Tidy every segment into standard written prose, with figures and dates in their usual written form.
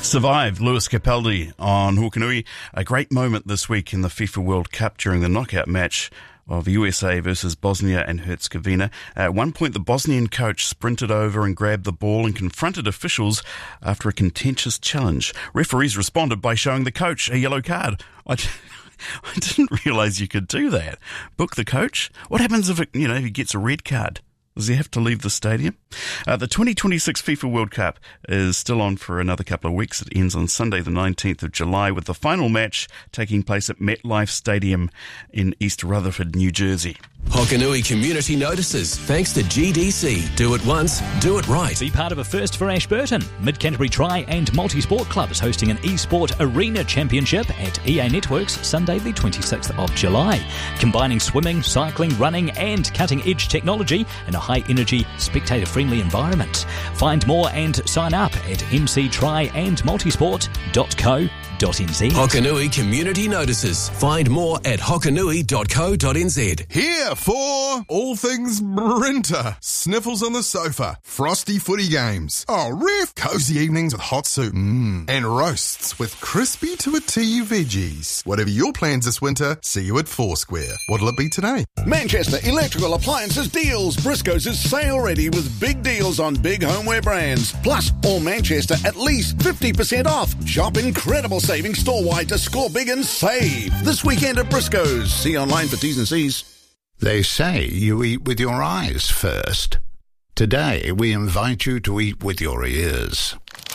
Survived Lewis Capaldi on Hokanui. A great moment this week in the FIFA World Cup during the knockout match of USA versus Bosnia and Herzegovina. At one point, the Bosnian coach sprinted over and grabbed the ball and confronted officials after a contentious challenge. Referees responded by showing the coach a yellow card. I didn't realise you could do that. Book the coach? What happens if he gets a red card? Does he have to leave the stadium? The 2026 FIFA World Cup is still on for another couple of weeks. It ends on Sunday, the 19th of July, with the final match taking place at MetLife Stadium in East Rutherford, New Jersey. Hokanui Community Notices, thanks to GDC. Do it once, do it right. Be part of a first for Ashburton. Mid-Canterbury Tri and Multi-Sport Club is hosting an eSport Arena Championship at EA Networks Sunday the 26th of July. Combining swimming, cycling, running and cutting-edge technology in a high-energy, spectator-friendly environment. Find more and sign up at mctriandmultisport.co.nz. Hokanui Community Notices. Find more at hokanui.co.nz. Here for all things Brinter. Sniffles on the sofa. Frosty footy games. Oh, ref. Cozy evenings with hot soup. And roasts with crispy to a T veggies. Whatever your plans this winter, see you at Foursquare. What'll it be today? Manchester Electrical Appliances deals. Briscoe's is sale ready with big deals on big homeware brands. Plus, all Manchester at least 50% off. Shop incredible savings store-wide to score big and save. This weekend at Briscoe's. See online for T's and C's. They say you eat with your eyes first. Today, we invite you to eat with your ears.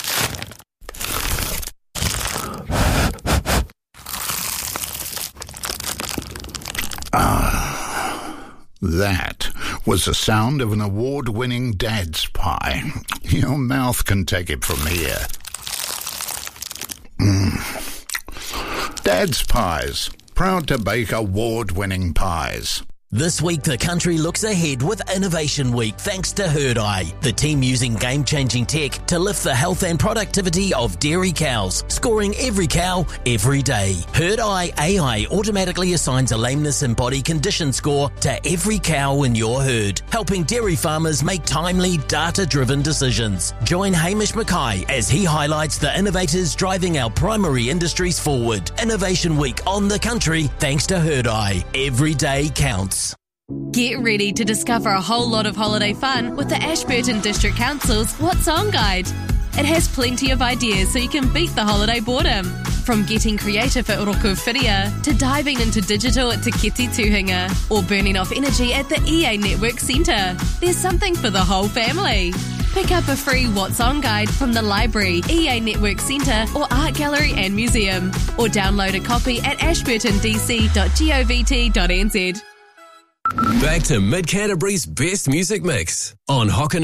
That was the sound of an award-winning Dad's Pie. Your mouth can take it from here. Dad's Pies, proud to bake award-winning pies. This week, the country looks ahead with Innovation Week thanks to Herd Eye, the team using game-changing tech to lift the health and productivity of dairy cows, scoring every cow, every day. Herd Eye AI automatically assigns a lameness and body condition score to every cow in your herd, helping dairy farmers make timely, data-driven decisions. Join Hamish Mackay as he highlights the innovators driving our primary industries forward. Innovation Week on the country thanks to Herd Eye. Every day counts. Get ready to discover a whole lot of holiday fun with the Ashburton District Council's What's On Guide. It has plenty of ideas so you can beat the holiday boredom. From getting creative at Rokowhiria to diving into digital at Te Keti Tuhinga or burning off energy at the EA Network Centre. There's something for the whole family. Pick up a free What's On Guide from the library, EA Network Centre or Art Gallery and Museum, or download a copy at ashburtondc.govt.nz. Back to Mid-Canterbury's best music mix on Hokanui.